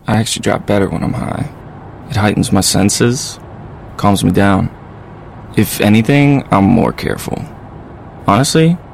I actually drive better when I'm high. It heightens my senses, calms me down. If anything, I'm more careful. Honestly,